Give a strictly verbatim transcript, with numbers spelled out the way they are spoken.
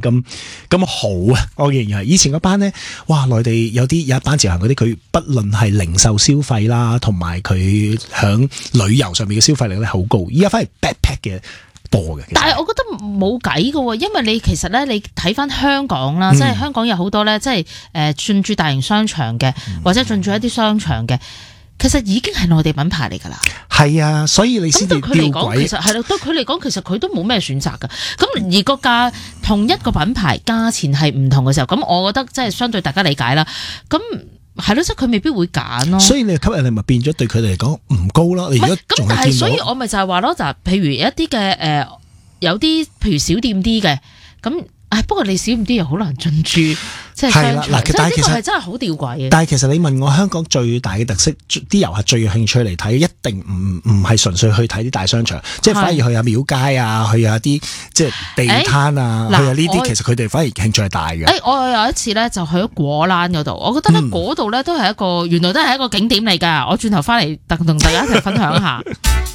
咁咁好啊！我認為以前嗰班咧，哇，內地有啲有一班自由行嗰啲，佢不論係零售消費啦，同埋佢響旅遊上面嘅消費力咧好高。依家反而 backpack 嘅多嘅。 但係我覺得冇計㗎喎，因為你其實咧，你睇翻香港啦，嗯、即係香港有好多咧，即係誒進駐大型商場嘅，或者進駐一啲商場嘅。其實已經係內地品牌嚟㗎啦， 係啊，所以你先至對佢嚟講，其實係咯，對佢嚟講，其實佢都冇咩選擇㗎。咁而個價同一個品牌價錢係唔同嘅時候，咁我覺得即係相對大家理解啦。咁係咯，即係佢未必會揀咯。所以你吸引力咪變咗對佢哋嚟講唔高咯。你如果咁，但係所以我咪就係話咯，就係譬如一啲嘅誒，有啲譬如小店啲嘅咁。唉，不過你少啲又好難進駐，即係商場，所以呢個係真係好吊詭嘅。 但係其實你問我香港最大嘅特色，啲遊客最有興趣嚟睇，一定唔唔係純粹去睇啲大商場，即係反而去下廟街啊，去下啲即係地攤啊，去下呢啲，其實佢哋反而興趣係大嘅。 誒，我有一次咧就去咗果欄嗰度，我覺得咧嗰度咧都係一個原來都係一個景點嚟㗎。我轉頭翻嚟同大家一齊分享一下。